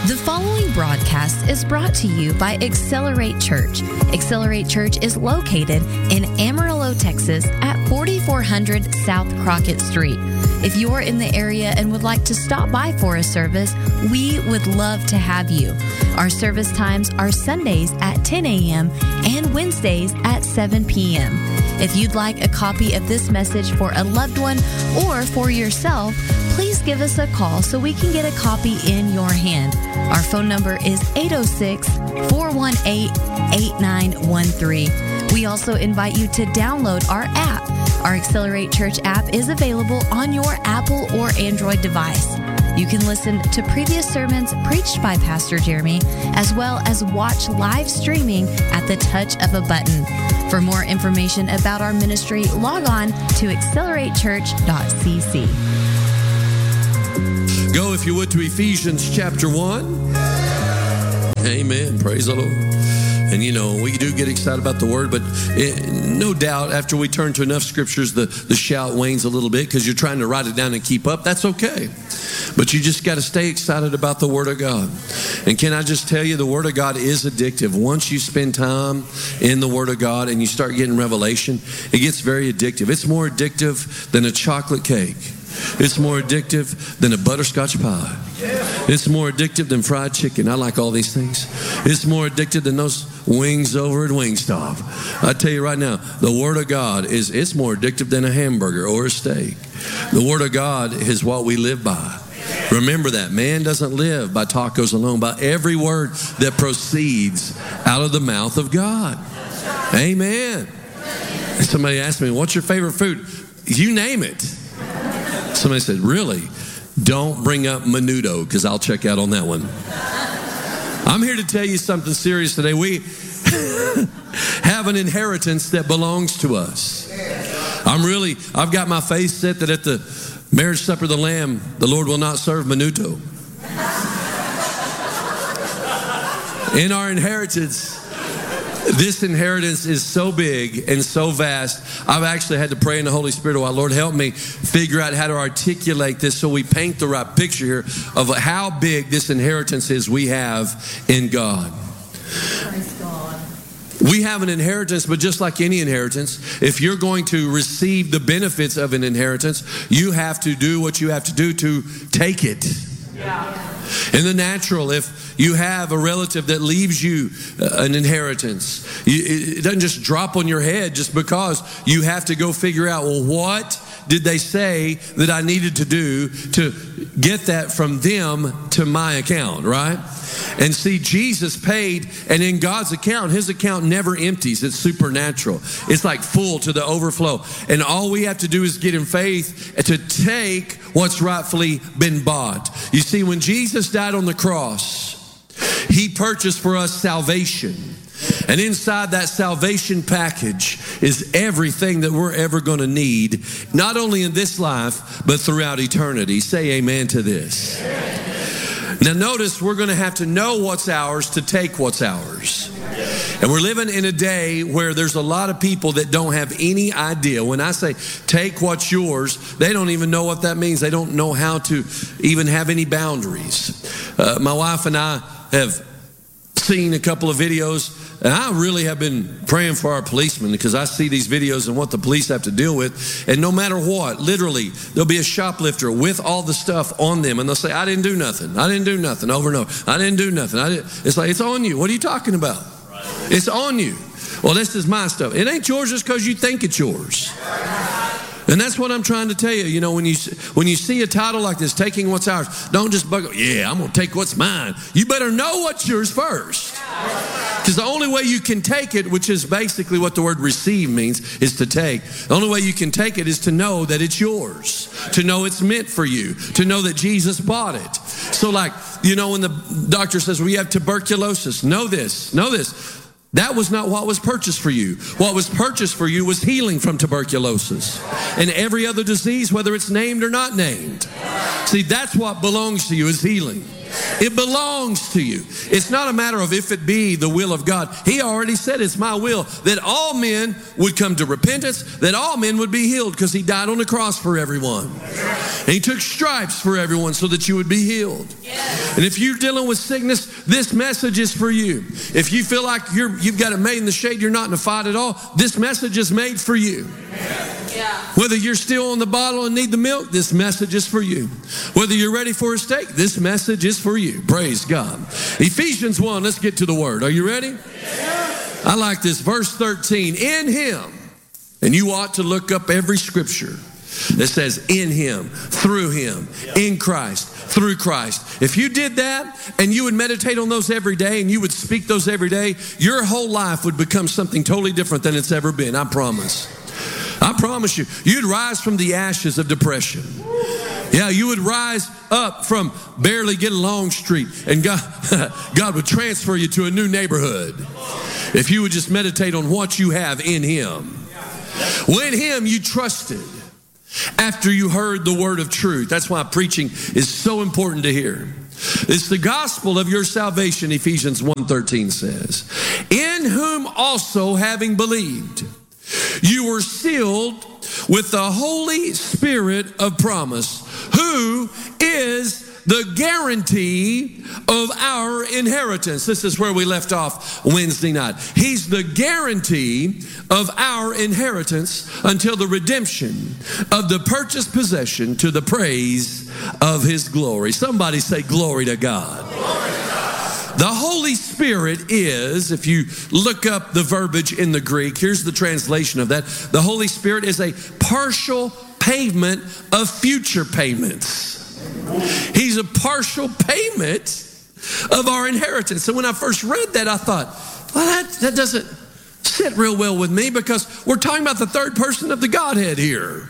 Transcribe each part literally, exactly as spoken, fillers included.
The following broadcast is brought to you by Accelerate Church. Accelerate Church is located in Amarillo, Texas at forty-four hundred South Crockett Street. If you're in the area and would like to stop by for a service, we would love to have you. Our service times are Sundays at ten a.m. and Wednesdays at seven p.m. If you'd like a copy of this message for a loved one or for yourself, please give us a call so we can get a copy in your hand. Our phone number is eight oh six, four one eight, eight nine one three. We also invite you to download our app. Our Accelerate Church app is available on your Apple or Android device. You can listen to previous sermons preached by Pastor Jeremy, as well as watch live streaming at the touch of a button. For more information about our ministry, log on to accelerate church dot c c. Go, if you would, to Ephesians chapter one. Amen. Praise the Lord. And, you know, we do get excited about the word, but it, no doubt after we turn to enough scriptures, the, the shout wanes a little bit because you're trying to write it down and keep up. That's okay. But you just got to stay excited about the Word of God. And can I just tell you, the Word of God is addictive. Once you spend time in the Word of God and you start getting revelation, it gets very addictive. It's more addictive than a chocolate cake. It's more addictive than a butterscotch pie. It's more addictive than fried chicken. I like all these things. It's more addictive than those wings over at Wingstop. I tell you right now, the Word of God is it's more addictive than a hamburger or a steak. The Word of God is what we live by. Remember that. Man doesn't live by tacos alone, by every word that proceeds out of the mouth of God. Amen. Somebody asked me, what's your favorite food? You name it. Somebody said, really? Don't bring up menudo, because I'll check out on that one. I'm here to tell you something serious today. We have an inheritance that belongs to us. I'm really, I've got my face set that at the marriage supper of the Lamb, the Lord will not serve menudo. In our inheritance, this inheritance is so big and so vast. I've actually had to pray in the Holy Spirit a while. Lord, help me figure out how to articulate this so we paint the right picture here of how big this inheritance is we have in God. Praise God. We have an inheritance, but just like any inheritance, if you're going to receive the benefits of an inheritance, you have to do what you have to do to take it. Yeah. In the natural, if you have a relative that leaves you an inheritance, it doesn't just drop on your head just because you have to go figure out, well, what did they say that I needed to do to get that from them to my account, right? And see, Jesus paid, and in God's account, his account never empties. It's supernatural. It's like full to the overflow. And all we have to do is get in faith to take what's rightfully been bought. You see, when Jesus died on the cross, he purchased for us salvation. And inside that salvation package is everything that we're ever going to need, not only in this life, but throughout eternity. Say amen to this. Now notice, we're going to have to know what's ours to take what's ours. And we're living in a day where there's a lot of people that don't have any idea. When I say take what's yours, they don't even know what that means. They don't know how to even have any boundaries. Uh, my wife and I have seen a couple of videos, and I really have been praying for our policemen because I see these videos and what the police have to deal with. And no matter what, literally, there'll be a shoplifter with all the stuff on them, and they'll say, I didn't do nothing. I didn't do nothing, over and over. I didn't do nothing. I didn't. It's like, it's on you. What are you talking about? Right. It's on you. Well, this is my stuff. It ain't yours just because you think it's yours. And that's what I'm trying to tell you. You know, when you when you see a title like this, taking what's ours, don't just bug, yeah, I'm going to take what's mine. You better know what's yours first. Because the only way you can take it, which is basically what the word receive means, is to take. The only way you can take it is to know that it's yours, to know it's meant for you, to know that Jesus bought it. So like, you know, when the doctor says, well, you have tuberculosis, know this, know this. That was not what was purchased for you. What was purchased for you was healing from tuberculosis and every other disease, whether it's named or not named. See, that's what belongs to you, is healing. It belongs to you. It's not a matter of if it be the will of God. He already said it's my will that all men would come to repentance, that all men would be healed because he died on the cross for everyone. And he took stripes for everyone so that you would be healed. And if you're dealing with sickness, this message is for you. If you feel like you're, you've got it made in the shade, you're not in a fight at all, this message is made for you. Yeah. Whether you're still on the bottle and need the milk, this message is for you. Whether you're ready for a steak, this message is for you. Praise God. Ephesians one, let's get to the word. Are you ready? Yeah. I like this. Verse thirteen, in him, and you ought to look up every scripture that says in him, through him, in Christ, through Christ. If you did that and you would meditate on those every day and you would speak those every day, your whole life would become something totally different than it's ever been. I promise. I promise you, you'd rise from the ashes of depression. Yeah, you would rise up from barely get along street, and God, God would transfer you to a new neighborhood if you would just meditate on what you have in him. Well, in him you trusted after you heard the word of truth. That's why preaching is so important to hear. It's the gospel of your salvation, Ephesians one thirteen says. In whom also having believed, you were sealed with the Holy Spirit of promise, who is the guarantee of our inheritance. This is where we left off Wednesday night. He's the guarantee of our inheritance until the redemption of the purchased possession to the praise of his glory. Somebody say glory to God. Glory to God. The Holy Spirit is, if you look up the verbiage in the Greek, here's the translation of that. The Holy Spirit is a partial payment of future payments. He's a partial payment of our inheritance. So when I first read that, I thought, well, that, that doesn't sit real well with me because we're talking about the third person of the Godhead here.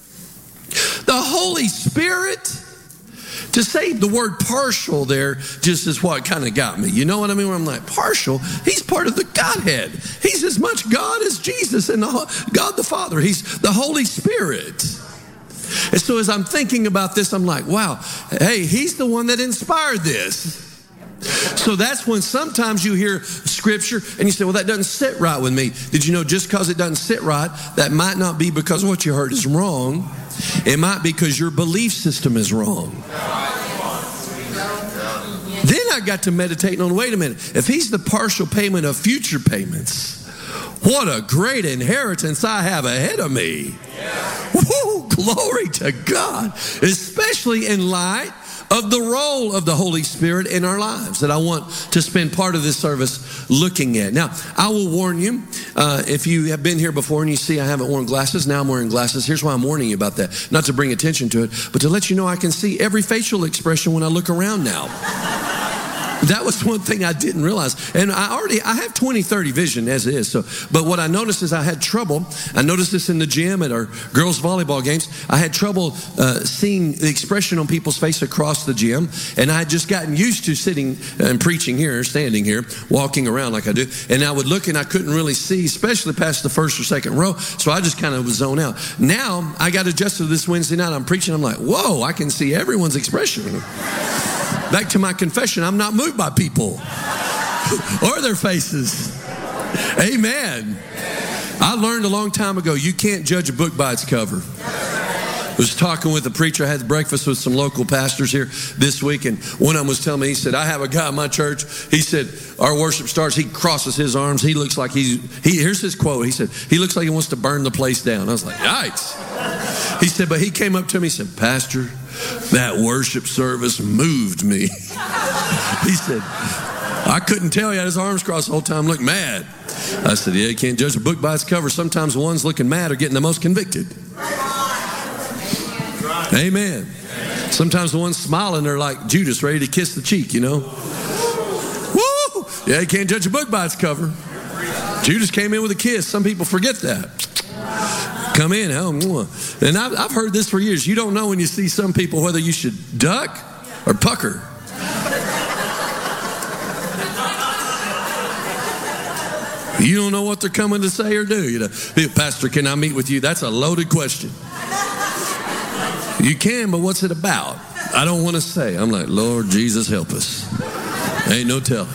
The Holy Spirit. To say the word partial there just is what kind of got me. You know what I mean? Where I'm like, partial? He's part of the Godhead. He's as much God as Jesus and the, God the Father. He's the Holy Spirit. And so as I'm thinking about this, I'm like, wow, hey, he's the one that inspired this. So that's when sometimes you hear scripture and you say, well, that doesn't sit right with me. Did you know just because it doesn't sit right, that might not be because what you heard is wrong. It might be because your belief system is wrong. Then I got to meditating on, wait a minute, if he's the partial payment of future payments, what a great inheritance I have ahead of me. Woo, glory to God, especially in light of the role of the Holy Spirit in our lives that I want to spend part of this service looking at. Now, I will warn you, uh, if you have been here before and you see I haven't worn glasses, now I'm wearing glasses. Here's why I'm warning you about that. Not to bring attention to it, but to let you know I can see every facial expression when I look around now. That was one thing I didn't realize. And I already, I have twenty thirty vision as is. So, but what I noticed is I had trouble. I noticed this in the gym at our girls' volleyball games. I had trouble uh, seeing the expression on people's face across the gym. And I had just gotten used to sitting and preaching here, standing here, walking around like I do. And I would look and I couldn't really see, especially past the first or second row. So I just kind of was zoned out. Now I got adjusted to this Wednesday night. I'm preaching. I'm like, whoa, I can see everyone's expression. Back to my confession, I'm not moved by people or their faces. Amen. I learned a long time ago, you can't judge a book by its cover. I was talking with a preacher. I had breakfast with some local pastors here this week, and one of them was telling me, he said, I have a guy in my church. He said, our worship starts, he crosses his arms. He looks like he's, he, here's his quote. He said, he looks like he wants to burn the place down. I was like, yikes. He said, but he came up to me, he said, Pastor, that worship service moved me. He said, I couldn't tell. He had his arms crossed the whole time, looked mad. I said, yeah, you can't judge a book by its cover. Sometimes the ones looking mad are getting the most convicted. Amen. Sometimes the ones smiling are like Judas, ready to kiss the cheek, you know. Woo! Yeah, you can't judge a book by its cover. Judas came in with a kiss. Some people forget that. Come in, and I've, I've heard this for years. You don't know when you see some people whether you should duck or pucker. You don't know what they're coming to say or do. You know, Pastor, can I meet with you? That's a loaded question. You can, but what's it about? I don't want to say. I'm like, Lord Jesus, help us. Ain't no telling.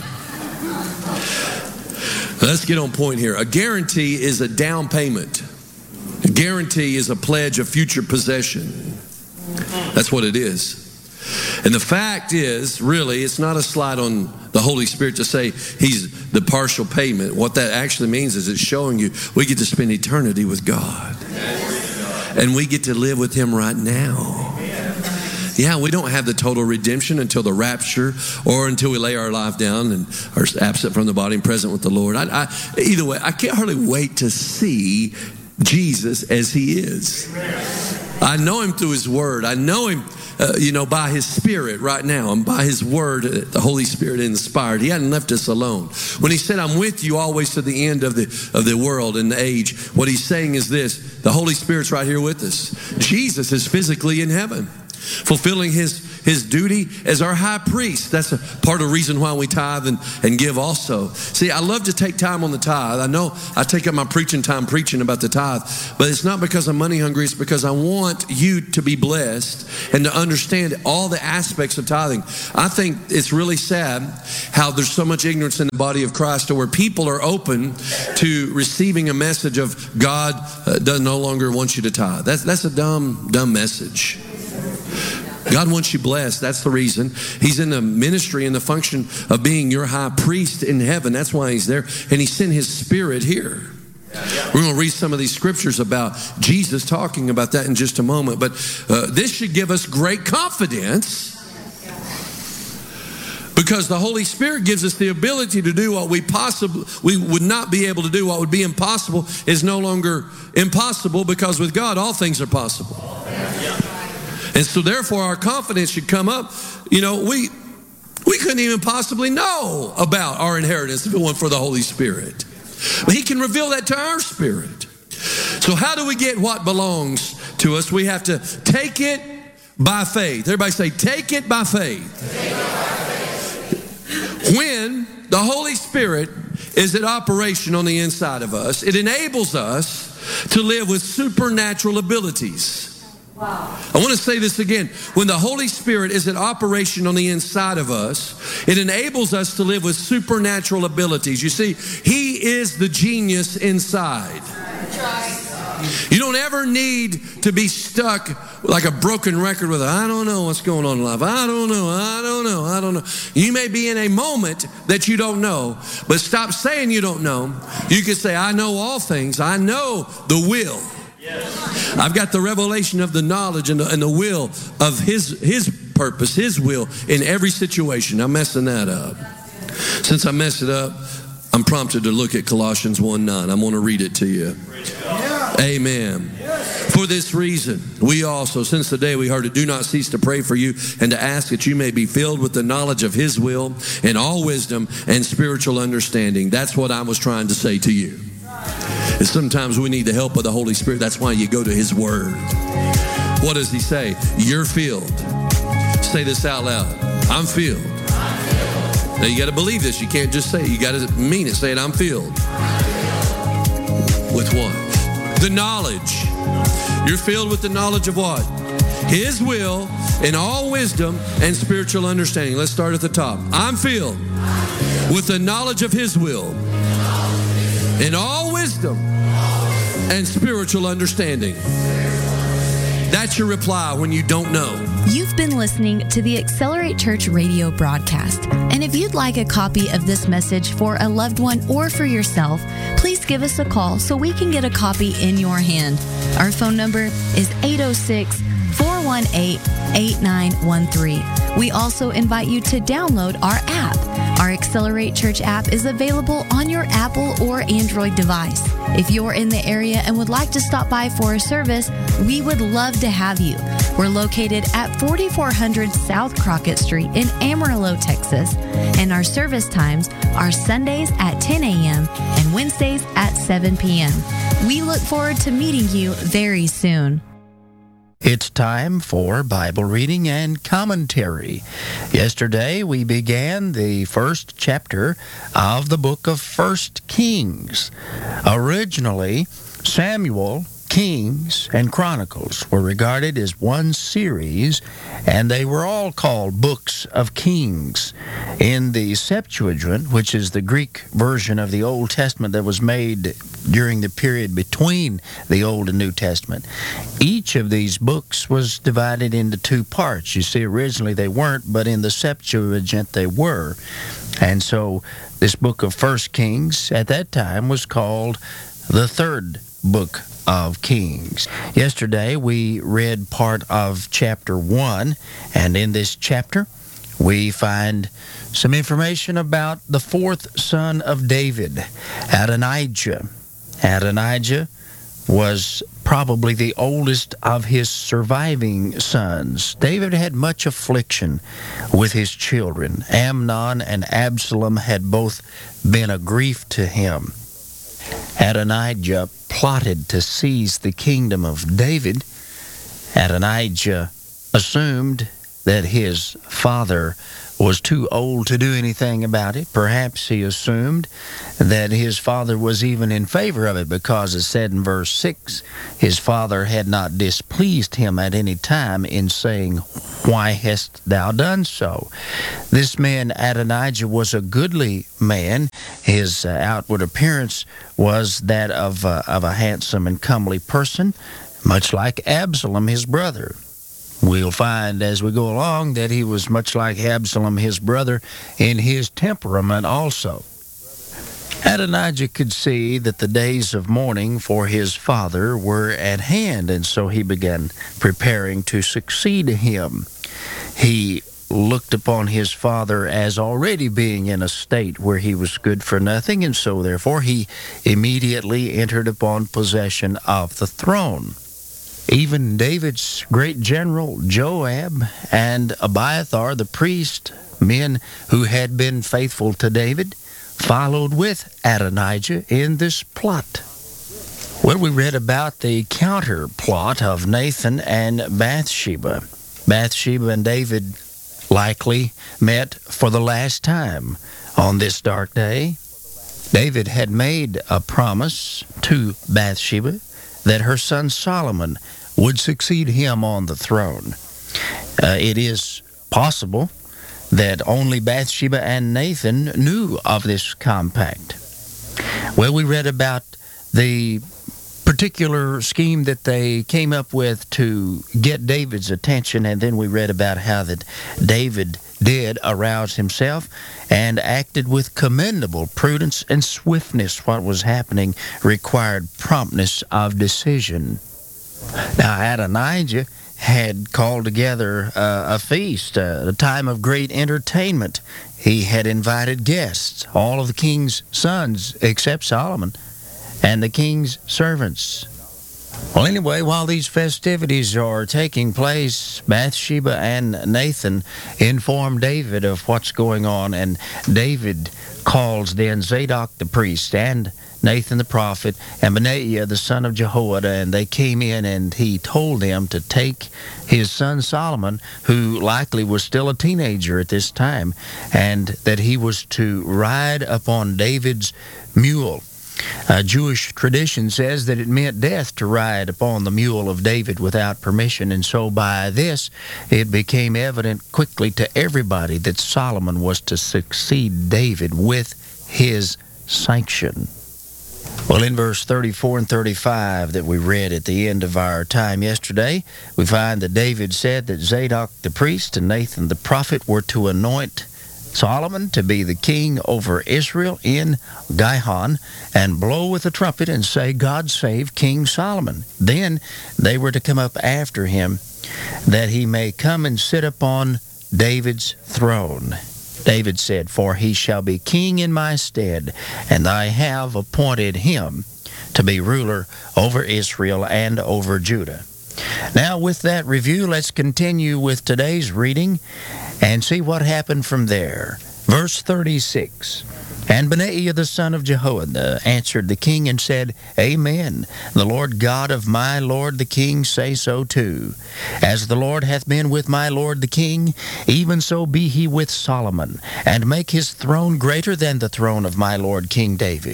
Let's get on point here. A guarantee is a down payment. A guarantee is a pledge of future possession. That's what it is. And the fact is, really, it's not a slide on the Holy Spirit to say he's the partial payment. What that actually means is it's showing you we get to spend eternity with God. And we get to live with him right now. Yeah, we don't have the total redemption until the rapture or until we lay our life down and are absent from the body and present with the Lord. I, I, either way, I can't hardly wait to see Jesus as he is. I know him through his word. I know him, uh, you know, by his Spirit right now, and by his word, uh, the Holy Spirit inspired. He hadn't left us alone. When he said, I'm with you always to the end of the of the world and the age, what he's saying is this: the Holy Spirit's right here with us. Jesus is physically in heaven, fulfilling his his duty as our high priest. That's a part of the reason why we tithe and, and give also. See, I love to take time on the tithe. I know I take up my preaching time preaching about the tithe, but it's not because I'm money hungry. It's because I want you to be blessed and to understand all the aspects of tithing. I think it's really sad how there's so much ignorance in the body of Christ, to where people are open to receiving a message of God uh, does no longer want you to tithe. That's, that's a dumb, dumb message. God wants you blessed. That's the reason. He's in the ministry and the function of being your high priest in heaven. That's why he's there. And he sent his Spirit here. We're going to read some of these scriptures about Jesus talking about that in just a moment. But uh, this should give us great confidence, because the Holy Spirit gives us the ability to do what we possibly we would not be able to do. What would be impossible is no longer impossible, because with God all things are possible. And so therefore our confidence should come up. You know, we we couldn't even possibly know about our inheritance if it weren't for the Holy Spirit. But he can reveal that to our spirit. So how do we get what belongs to us? We have to take it by faith. Everybody say, take it by faith. Take it by faith. When the Holy Spirit is at operation on the inside of us, it enables us to live with supernatural abilities. Wow. I want to say this again. When the Holy Spirit is in operation on the inside of us, it enables us to live with supernatural abilities. You see, he is the genius inside. You don't ever need to be stuck like a broken record with, I don't know what's going on in life. I don't know. I don't know. I don't know. You may be in a moment that you don't know, but stop saying you don't know. You can say, I know all things. I know the will. Yes. I've got the revelation of the knowledge and the, and the will of his his purpose, his will in every situation. I'm messing that up. Since I messed it up, I'm prompted to look at Colossians one nine. I'm going to read it to you. Yeah. Amen. Yes. For this reason, we also, since the day we heard it, do not cease to pray for you and to ask that you may be filled with the knowledge of his will and all wisdom and spiritual understanding. That's what I was trying to say to you. And sometimes we need the help of the Holy Spirit. That's why you go to his word. What does he say? You're filled. Say this out loud. I'm filled. Now you got to believe this. You can't just say it. You got to mean it. Say it. I'm filled. With what? The knowledge. You're filled with the knowledge of what? His will and all wisdom and spiritual understanding. Let's start at the top. I'm filled with the knowledge of his will and all wisdom and spiritual understanding. That's your reply when you don't know. You've been listening to the Accelerate Church radio broadcast. And if you'd like a copy of this message for a loved one or for yourself, please give us a call so we can get a copy in your hand. Our phone number is eight oh six, four one eight, eight nine one three. We also invite you to download our app. Our Accelerate Church app is available on your Apple or Android device. If you're in the area and would like to stop by for a service, we would love to have you. We're located at forty-four hundred South Crockett Street in Amarillo, Texas, and our service times are Sundays at ten a.m. and Wednesdays at seven p.m. We look forward to meeting you very soon. It's time for Bible reading and commentary. Yesterday we began the first chapter of the book of First Kings. Originally, Samuel Kings and Chronicles were regarded as one series, and they were all called books of Kings. In the Septuagint, which is the Greek version of the Old Testament that was made during the period between the Old and New Testament, each of these books was divided into two parts. You see, originally they weren't, but in the Septuagint they were. And so this book of First Kings at that time was called the third book of Kings. Yesterday we read part of chapter one, and in this chapter we find some information about the fourth son of David, Adonijah. Adonijah was probably the oldest of his surviving sons. David had much affliction with his children. Amnon and Absalom had both been a grief to him. Adonijah plotted to seize the kingdom of David. Adonijah assumed that his father was too old to do anything about it. Perhaps he assumed that his father was even in favor of it, because it said in verse six, his father had not displeased him at any time in saying, "Why hast thou done so?" This man Adonijah was a goodly man. His uh, outward appearance was that of, uh, of a handsome and comely person, much like Absalom, his brother. We'll find as we go along that he was much like Absalom, his brother, in his temperament also. Adonijah could see that the days of mourning for his father were at hand, and so he began preparing to succeed him. He looked upon his father as already being in a state where he was good for nothing, and so therefore he immediately entered upon possession of the throne. Even David's great general Joab and Abiathar the priest, men who had been faithful to David, followed with Adonijah in this plot. Well, we read about the counter plot of Nathan and Bathsheba. Bathsheba and David likely met for the last time on this dark day. David had made a promise to Bathsheba that her son Solomon would succeed him on the throne. Uh, it is possible that only Bathsheba and Nathan knew of this compact. Well, we read about the particular scheme that they came up with to get David's attention, and then we read about how that David did arouse himself and acted with commendable prudence and swiftness. What was happening required promptness of decision. Now, Adonijah had called together uh, a feast, uh, a time of great entertainment. He had invited guests, all of the king's sons except Solomon, and the king's servants. Well, anyway, while these festivities are taking place, Bathsheba and Nathan inform David of what's going on, and David calls then Zadok the priest and Nathan the prophet and Benaiah the son of Jehoiada, and they came in, and he told them to take his son Solomon, who likely was still a teenager at this time, and that he was to ride upon David's mule. Uh, Jewish tradition says that it meant death to ride upon the mule of David without permission, and so by this it became evident quickly to everybody that Solomon was to succeed David with his sanction. Well, in verse thirty-four and thirty-five that we read at the end of our time yesterday, we find that David said that Zadok the priest and Nathan the prophet were to anoint Solomon to be the king over Israel in Gihon, and blow with a trumpet and say, "God save King Solomon." Then they were to come up after him, that he may come and sit upon David's throne. David said, "For he shall be king in my stead, and I have appointed him to be ruler over Israel and over Judah." Now, with that review, let's continue with today's reading and see what happened from there. Verse thirty-six, "And Benaiah the son of Jehoiada answered the king and said, Amen. The Lord God of my lord the king say so too. As the Lord hath been with my lord the king, even so be he with Solomon, and make his throne greater than the throne of my lord King David.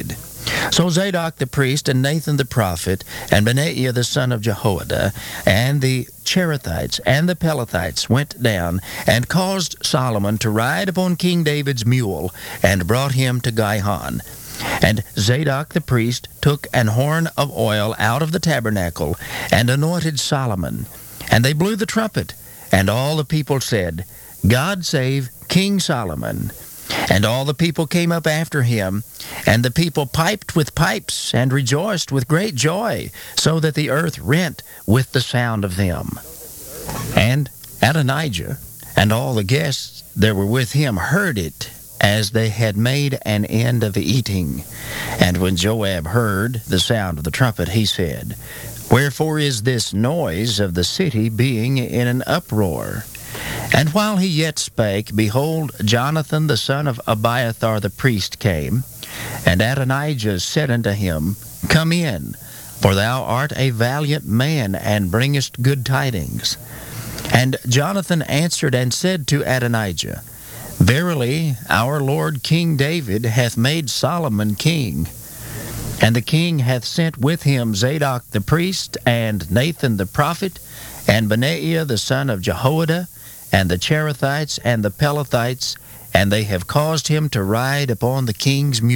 So Zadok the priest, and Nathan the prophet, and Benaiah the son of Jehoiada, and the Cherethites and the Pelethites went down, and caused Solomon to ride upon King David's mule, and brought him to Gihon. And Zadok the priest took an horn of oil out of the tabernacle, and anointed Solomon. And they blew the trumpet, and all the people said, God save King Solomon. And all the people came up after him, and the people piped with pipes, and rejoiced with great joy, so that the earth rent with the sound of them. And Adonijah and all the guests that were with him heard it, as they had made an end of eating. And when Joab heard the sound of the trumpet, he said, Wherefore is this noise of the city being in an uproar? And while he yet spake, behold, Jonathan the son of Abiathar the priest came, and Adonijah said unto him, Come in, for thou art a valiant man, and bringest good tidings. And Jonathan answered and said to Adonijah, Verily, our Lord King David hath made Solomon king. And the king hath sent with him Zadok the priest, and Nathan the prophet, and Benaiah the son of Jehoiada, and the Cherethites and the Pelethites, and they have caused him to ride upon the king's mule.